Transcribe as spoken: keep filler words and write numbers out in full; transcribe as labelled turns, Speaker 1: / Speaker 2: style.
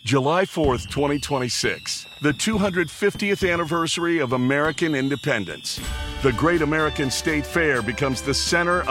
Speaker 1: July fourth, twenty twenty-six, the two hundred fiftieth anniversary of American independence. The Great American State Fair becomes the center